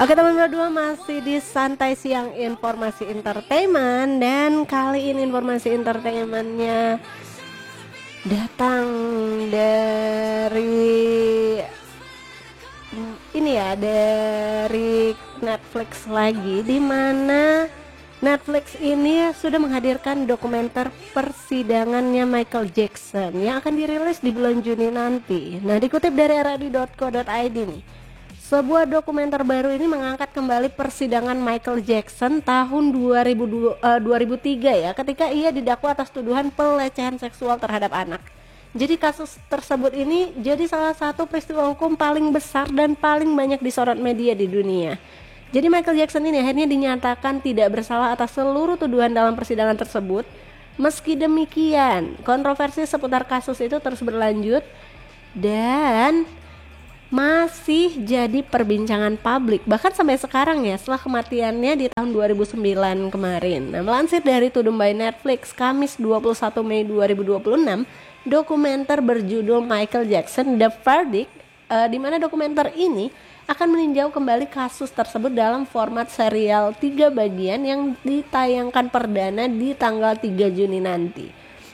Oke teman berdua, masih di Santai Siang Informasi Entertainment. Dan kali ini informasi entertainmentnya datang dari dari Netflix lagi, di mana Netflix ini sudah menghadirkan dokumenter persidangannya Michael Jackson yang akan dirilis di bulan Juni nanti. Nah, dikutip dari rri.co.id nih, sebuah dokumenter baru ini mengangkat kembali persidangan Michael Jackson tahun 2003 ya, ketika ia didakwa atas tuduhan pelecehan seksual terhadap anak. Jadi kasus tersebut ini jadi salah satu peristiwa hukum paling besar dan paling banyak disorot media di dunia. Jadi Michael Jackson ini akhirnya dinyatakan tidak bersalah atas seluruh tuduhan dalam persidangan tersebut. Meski demikian, kontroversi seputar kasus itu terus berlanjut dan masih jadi perbincangan publik bahkan sampai sekarang ya, setelah kematiannya di tahun 2009 kemarin. Nah, melansir dari Tudum by Netflix, Kamis 21 Mei 2026, dokumenter berjudul Michael Jackson The Verdict, di mana dokumenter ini akan meninjau kembali kasus tersebut dalam format serial 3 bagian yang ditayangkan perdana di tanggal 3 Juni nanti.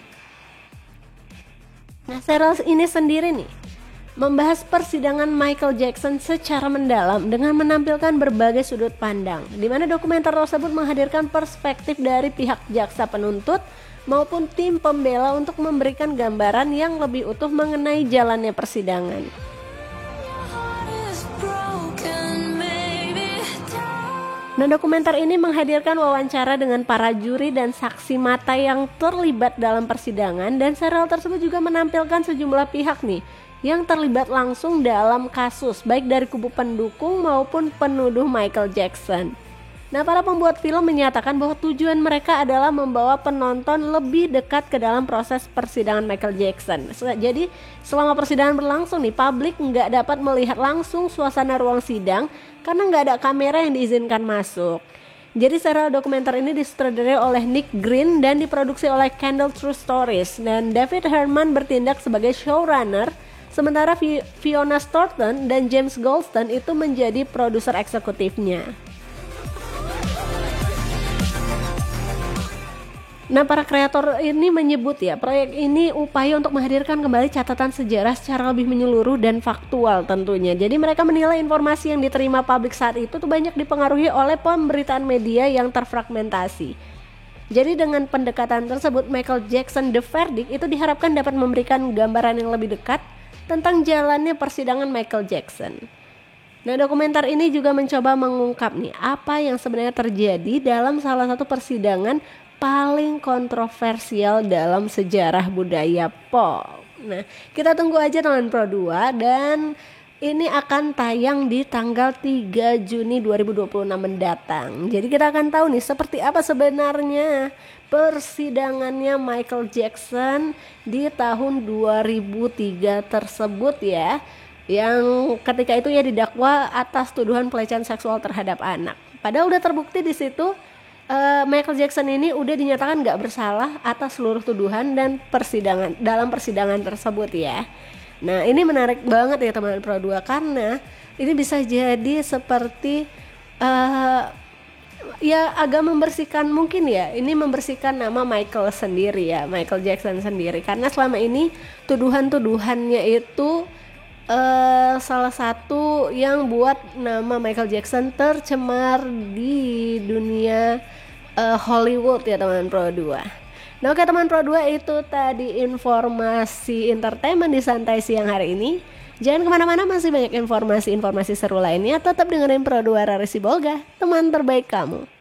Nah, serial ini sendiri nih membahas persidangan Michael Jackson secara mendalam dengan menampilkan berbagai sudut pandang, di mana dokumenter tersebut menghadirkan perspektif dari pihak jaksa penuntut maupun tim pembela untuk memberikan gambaran yang lebih utuh mengenai jalannya persidangan. Nah, dokumenter ini menghadirkan wawancara dengan para juri dan saksi mata yang terlibat dalam persidangan, dan serial tersebut juga menampilkan sejumlah pihak nih yang terlibat langsung dalam kasus, baik dari kubu pendukung maupun penuduh Michael Jackson. Nah, para pembuat film menyatakan bahwa tujuan mereka adalah membawa penonton lebih dekat ke dalam proses persidangan Michael Jackson. Jadi selama persidangan berlangsung nih, publik nggak dapat melihat langsung suasana ruang sidang karena nggak ada kamera yang diizinkan masuk. Jadi serial dokumenter ini disutradarai oleh Nick Green dan diproduksi oleh Candle True Stories, dan David Herman bertindak sebagai showrunner, sementara Fiona Thornton dan James Goldstein itu menjadi produser eksekutifnya. Nah, para kreator ini menyebut ya, proyek ini upaya untuk menghadirkan kembali catatan sejarah secara lebih menyeluruh dan faktual tentunya. Jadi mereka menilai informasi yang diterima publik saat itu tuh banyak dipengaruhi oleh pemberitaan media yang terfragmentasi. Jadi dengan pendekatan tersebut, Michael Jackson The Verdict itu diharapkan dapat memberikan gambaran yang lebih dekat tentang jalannya persidangan Michael Jackson. Nah, dokumenter ini juga mencoba mengungkap nih apa yang sebenarnya terjadi dalam salah satu persidangan paling kontroversial dalam sejarah budaya pop. Nah, kita tunggu aja teman Pro 2, dan ini akan tayang di tanggal 3 Juni 2026 mendatang. Jadi kita akan tahu nih seperti apa sebenarnya persidangannya Michael Jackson di tahun 2003 tersebut ya, yang ketika itu ya didakwa atas tuduhan pelecehan seksual terhadap anak. Padahal udah terbukti di situ Michael Jackson ini udah dinyatakan nggak bersalah atas seluruh tuduhan dan persidangan tersebut ya. Nah, ini menarik banget ya teman Pro 2, karena ini bisa jadi seperti ya agak membersihkan, mungkin ya ini membersihkan nama Michael sendiri ya, Michael Jackson sendiri, karena selama ini tuduhannya itu salah satu yang buat nama Michael Jackson tercemar di dunia Hollywood ya teman Pro 2. Nah, oke teman Pro 2, itu tadi informasi entertainment di Santai Siang hari ini. Jangan kemana-mana, masih banyak informasi seru lainnya. Tetap dengerin Pro 2 Rari Sibolga, teman terbaik kamu.